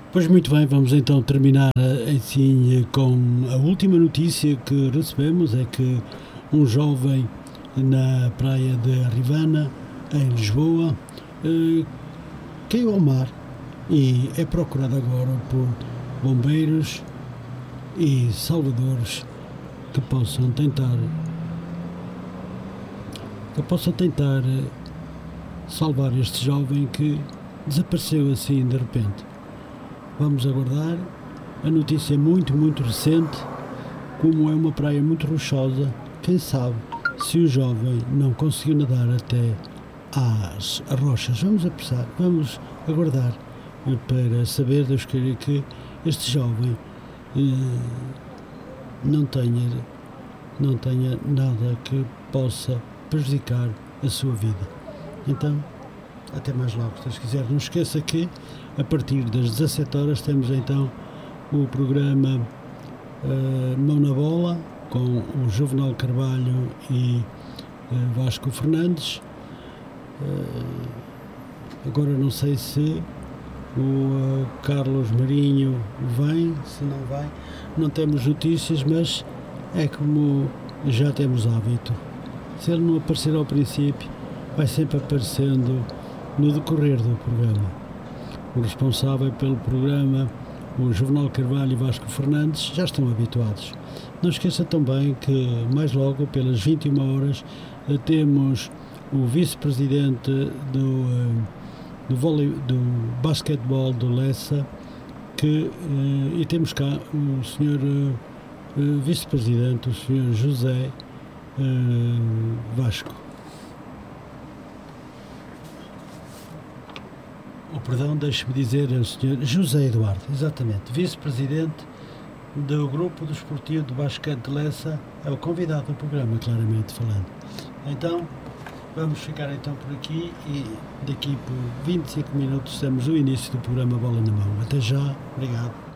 Pois muito bem, vamos então terminar assim com a última notícia que recebemos, é que um jovem na praia de Rivana, em Lisboa, caiu ao mar e é procurado agora por bombeiros e salvadores que possam tentar salvar este jovem que desapareceu assim de repente. Vamos aguardar. A notícia é muito recente. Como é uma praia muito rochosa, quem sabe se o jovem não conseguiu nadar até às rochas. Vamos aguardar para saber, Deus queira, que este jovem não tenha nada que possa prejudicar a sua vida. Então, até mais logo, se Deus quiser. Não esqueça que a partir das 17 horas temos então o programa Mão na Bola com o Juvenal Carvalho e Vasco Fernandes. Agora não sei se o Carlos Marinho vem, se não vem, não temos notícias, mas é como já temos hábito. Se ele não aparecer ao princípio, vai sempre aparecendo no decorrer do programa. O responsável pelo programa, o Juvenal Carvalho e Vasco Fernandes, já estão habituados. Não esqueça também que mais logo, pelas 21 horas, temos o vice-presidente do basquetebol do Lessa, e temos cá o senhor vice-presidente, o senhor José Vasco. Deixe-me dizer, o senhor José Eduardo, exatamente, vice-presidente do grupo desportivo de basquete de Lessa, é o convidado do programa, claramente falando. Então, vamos ficar então por aqui e daqui por 25 minutos temos o início do programa Bola na Mão. Até já, obrigado.